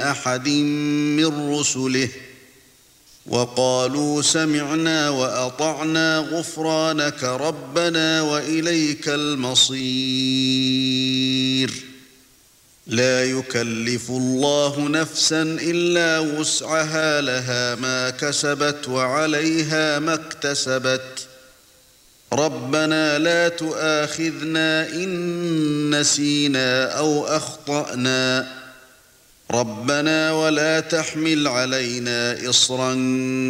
أحد من رسله وقالوا سمعنا وأطعنا غفرانك ربنا وإليك المصير لا يكلف الله نفسا إلا وسعها لها ما كسبت وعليها ما اكتسبت ربنا لا تؤاخذنا إن نسينا أو أخطأنا ربنا ولا تحمل علينا إصرا